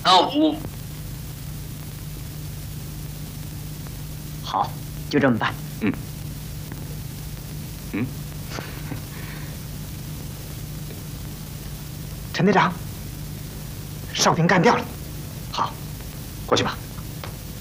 我好，就这么办。陈队长，哨兵干掉了。好，过去吧。